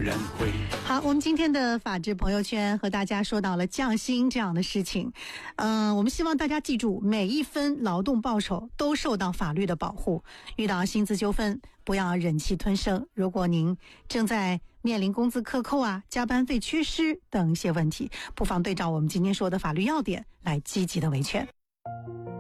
人会。 好，我们今天的法治朋友圈和大家说到了降薪这样的事情。我们希望大家记住，每一分劳动报酬都受到法律的保护。遇到薪资纠纷，不要忍气吞声。如果您正在面临工资克扣啊、加班费缺失等一些问题，不妨对照我们今天说的法律要点来积极的维权。